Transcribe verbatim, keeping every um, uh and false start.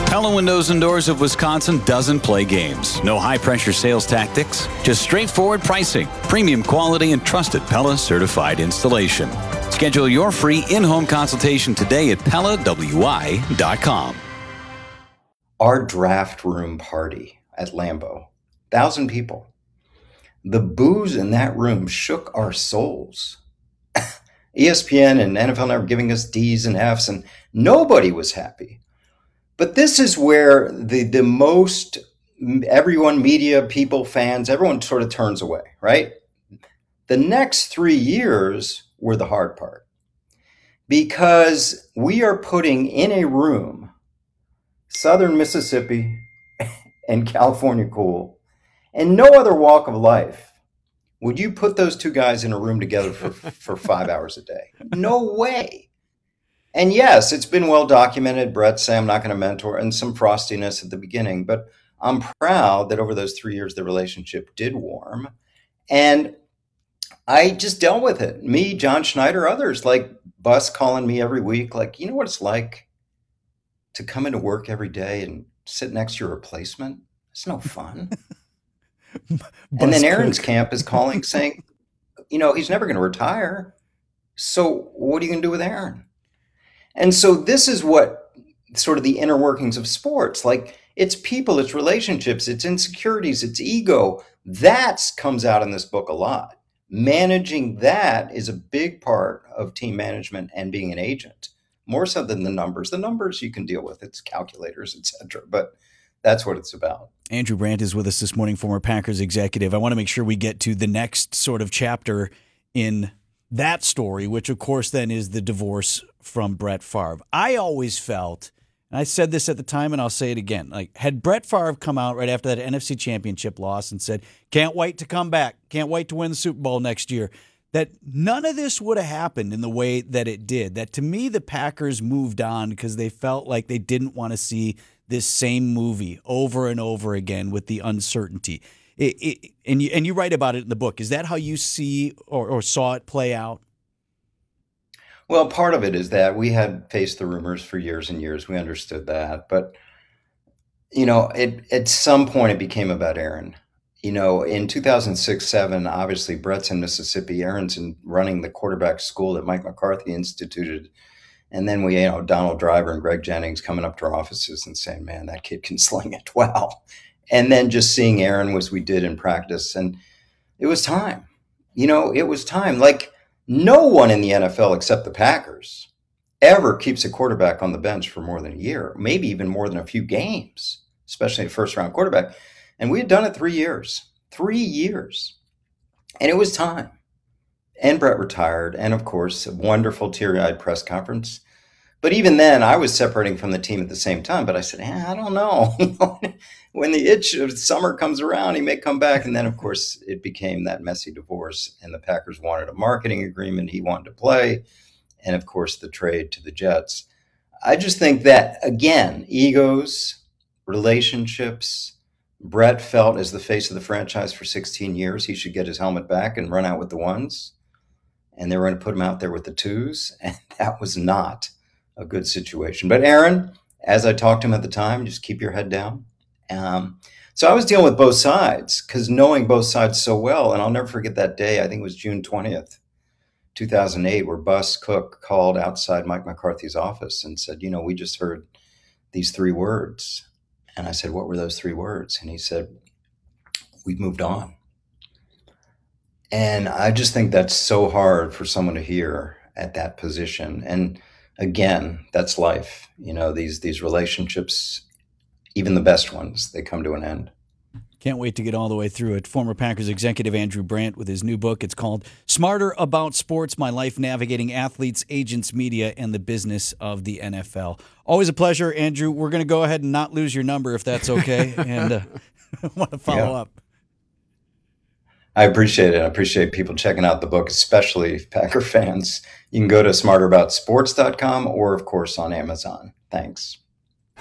Pella Windows and Doors of Wisconsin doesn't play games. No high-pressure sales tactics, just straightforward pricing, premium quality, and trusted Pella certified installation. Schedule your free in-home consultation today at Pella W I dot com. Our draft room party at Lambeau, thousand people. The booze in that room shook our souls. E S P N and N F L Network giving us D's and F's, and nobody was happy. But this is where the the most, everyone, media, people, fans, everyone sort of turns away, right? The next three years were the hard part, because we are putting in a room Southern Mississippi and California cool, and no other walk of life would you put those two guys in a room together for, for five hours a day. No way. And yes, it's been well documented. Brett said, I'm not going to mentor, and some frostiness at the beginning, but I'm proud that over those three years, the relationship did warm. And I just dealt with it. Me, John Schneider, others, like Bus calling me every week, like, you know what it's like to come into work every day and sit next to your replacement? It's no fun. And then Aaron's camp is calling saying, you know, he's never going to retire. So what are you going to do with Aaron? And so this is what sort of the inner workings of sports, like it's people, it's relationships, it's insecurities, it's ego. That comes out in this book a lot. Managing that is a big part of team management and being an agent, more so than the numbers. The numbers you can deal with, it's calculators, et cetera. But that's what it's about. Andrew Brandt is with us this morning, former Packers executive. I want to make sure we get to the next sort of chapter in that story, which of course then is the divorce from Brett Favre. I always felt, and I said this at the time and I'll say it again, like had Brett Favre come out right after that N F C Championship loss and said, can't wait to come back, can't wait to win the Super Bowl next year, that none of this would have happened in the way that it did. That to me, the Packers moved on because they felt like they didn't want to see this same movie over and over again with the uncertainty. It, it, and you and you write about it in the book. Is that how you see or, or saw it play out? Well, part of it is that we had faced the rumors for years and years. We understood that. But, you know, it, at some point it became about Aaron. You know, in two thousand six, seven, obviously Brett's in Mississippi. Aaron's in running the quarterback school that Mike McCarthy instituted. And then we, you know, Donald Driver and Greg Jennings coming up to our offices and saying, man, that kid can sling it. Wow. And then just seeing Aaron as we did in practice. And it was time. You know, it was time. Like no one in the N F L except the Packers ever keeps a quarterback on the bench for more than a year, maybe even more than a few games, especially a first round quarterback. And we had done it three years, three years. And it was time. And Brett retired. And of course, a wonderful teary-eyed press conference. But even then, I was separating from the team at the same time. But I said, eh, I don't know. When the itch of summer comes around, he may come back. And then, of course, it became that messy divorce. And the Packers wanted a marketing agreement. He wanted to play. And, of course, the trade to the Jets. I just think that, again, egos, relationships. Brett felt as the face of the franchise for sixteen years, he should get his helmet back and run out with the ones. And they were going to put him out there with the twos. And that was not a good situation. But Aaron, as I talked to him at the time, just keep your head down. Um, so I was dealing with both sides because knowing both sides so well, and I'll never forget that day, I think it was June twentieth, two thousand eight, where Bus Cook called outside Mike McCarthy's office and said, you know, we just heard these three words. And I said, what were those three words? And he said, we've moved on. And I just think that's so hard for someone to hear at that position. And again, that's life. You know, these these relationships, even the best ones, they come to an end. Can't wait to get all the way through it. Former Packers executive Andrew Brandt with his new book. It's called Smarter About Sports, My Life Navigating Athletes, Agents, Media, and the Business of the N F L. Always a pleasure, Andrew. We're going to go ahead and not lose your number if that's okay. and uh, I want to follow yeah. up. I appreciate it. I appreciate people checking out the book, especially Packer fans. You can go to smarter about sports dot com or, of course, on Amazon. Thanks.